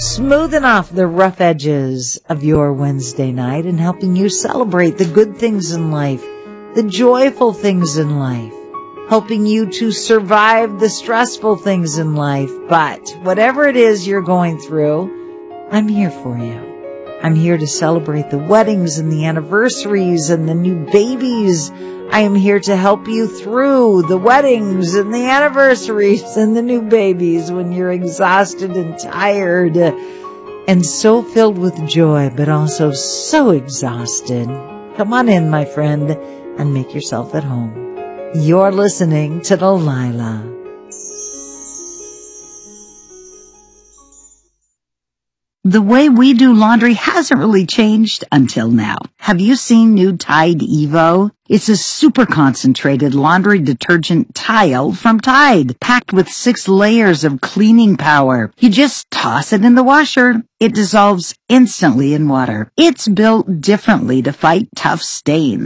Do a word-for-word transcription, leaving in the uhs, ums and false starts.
smoothing off the rough edges of your Wednesday night and helping you celebrate the good things in life, the joyful things in life, helping you to survive the stressful things in life. But whatever it is you're going through, I'm here for you. I'm here to celebrate the weddings and the anniversaries and the new babies. I am here to help you through the weddings and the anniversaries and the new babies when you're exhausted and tired and so filled with joy, but also so exhausted. Come on in, my friend, and make yourself at home. You're listening to Delilah. The way we do laundry hasn't really changed until now. Have you seen new Tide Evo? It's a super concentrated laundry detergent tile from Tide, packed with six layers of cleaning power. You just toss it in the washer. It dissolves instantly in water. It's built differently to fight tough stains.